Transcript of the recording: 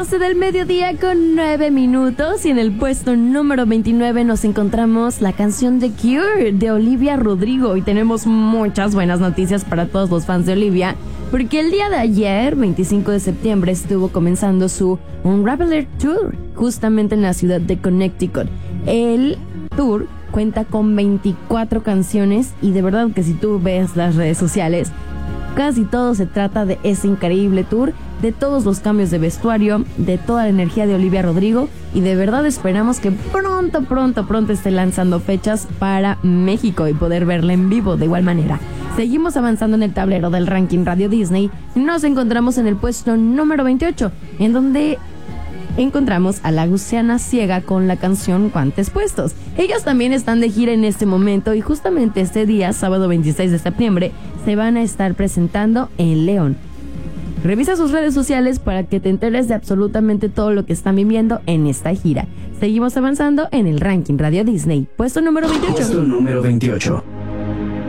12 del mediodía con 9 minutos y en el puesto número 29 nos encontramos la canción The Cure de Olivia Rodrigo y tenemos muchas buenas noticias para todos los fans de Olivia porque el día de ayer, 25 de septiembre, estuvo comenzando su Unraveled Tour justamente en la ciudad de Connecticut. El tour cuenta con 24 canciones y de verdad que si tú ves las redes sociales, casi todo se trata de ese increíble tour, de todos los cambios de vestuario, de toda la energía de Olivia Rodrigo y de verdad esperamos que pronto esté lanzando fechas para México y poder verla en vivo de igual manera. Seguimos avanzando en el tablero del ranking Radio Disney. Nos encontramos en el puesto número 28, en donde encontramos a La Gusiana Ciega con la canción Guantes Puestos. Ellos también están de gira en este momento y justamente este día, sábado 26 de septiembre, se van a estar presentando en León. Revisa sus redes sociales para que te enteres de absolutamente todo lo que están viviendo en esta gira. Seguimos avanzando en el ranking Radio Disney. Puesto número 28. Puesto número 28.